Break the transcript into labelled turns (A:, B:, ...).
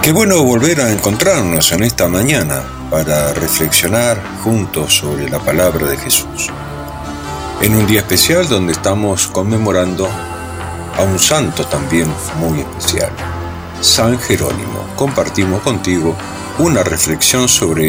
A: Qué bueno volver a encontrarnos en esta mañana para reflexionar juntos sobre la palabra de Jesús. En un día especial donde estamos conmemorando a un santo también muy especial, San Jerónimo. Compartimos contigo una reflexión sobre